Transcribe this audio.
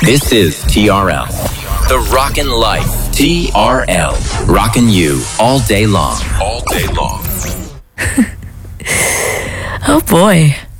This is TRL. The Rockin' Life. TRL. Rockin' you all day long. All day long. Oh boy.